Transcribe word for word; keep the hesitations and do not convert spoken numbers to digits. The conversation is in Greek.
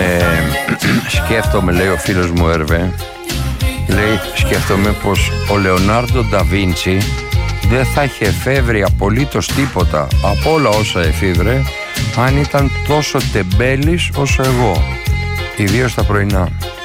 ε, σκέφτομαι, λέει ο φίλος μου Ερβέ, λέει, σκέφτομαι πως ο Λεωνάρντο Νταβίντσι δεν θα είχε εφεύρει απολύτως τίποτα από όλα όσα εφήβρε αν ήταν τόσο τεμπέλης όσο εγώ, ιδίως τα πρωινά.